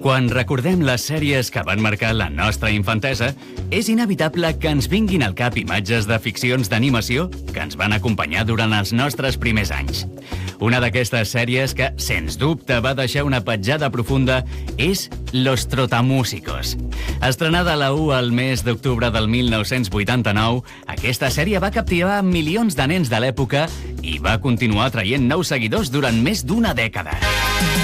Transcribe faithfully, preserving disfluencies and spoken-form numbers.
Quan recordem les sèries que van marcar la nostra infantesa, és inevitable que ens vinguin al cap imatges de ficcions d'animació que ens van acompanyar durant els nostres primers anys. Una d'aquestes sèries que, sens dubte, va deixar una petjada profunda és Los Trotamúsicos. Estrenada a la u al mes d'octubre del mil nou-cents vuitanta-nou, aquesta sèrie va captivar milions de nens de l'època i va continuar traient nous seguidors durant més d'una dècada.